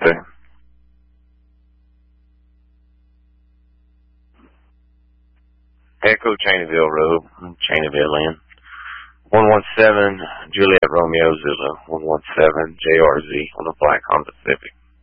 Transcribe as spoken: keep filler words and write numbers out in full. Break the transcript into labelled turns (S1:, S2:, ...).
S1: Okay. Echo Cheneyville Road, Cheneyville in. one one seven Juliet Romeo Zulu, one one seven J R Z on the Black Honda Civic.